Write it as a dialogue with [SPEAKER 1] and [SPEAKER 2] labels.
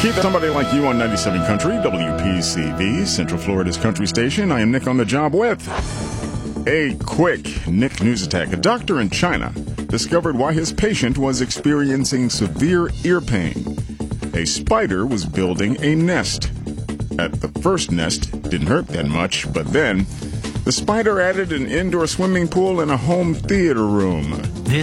[SPEAKER 1] Keep somebody like you on 97 Country, WPCV, Central Florida's country station. I am Nick on the job with a quick Nick News Attack. A doctor in China discovered why his patient was experiencing severe ear pain. A spider was building a nest. At the first nest, didn't hurt that much, but then the spider added an indoor swimming pool and a home theater room.